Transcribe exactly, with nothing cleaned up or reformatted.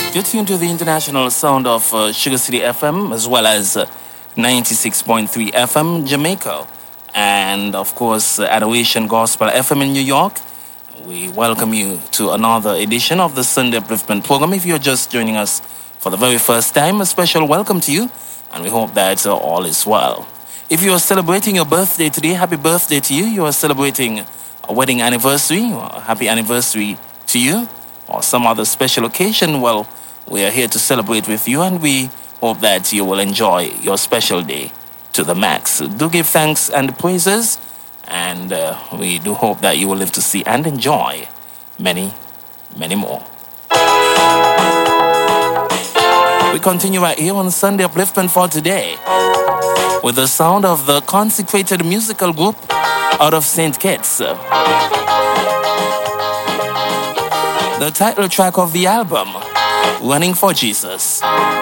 You're tuned to the international sound of uh, Sugar City F M as well as uh, ninety-six point three F M Jamaica and of course uh, Adoration Gospel F M in New York. We welcome you to another edition of the Sunday Upliftment Program. If you're just joining us for the very first time, a special welcome to you and we hope that uh, all is well. If you are celebrating your birthday today, happy birthday to you. You are celebrating a wedding anniversary, or happy anniversary to you, or some other special occasion, well, we are here to celebrate with you and we hope that you will enjoy your special day to the max. Do give thanks and praises and uh, we do hope that you will live to see and enjoy many, many more. We continue right here on Sunday Upliftment for today with the sound of the consecrated musical group out of Saint Kitts. The title track of the album, Running for Jesus.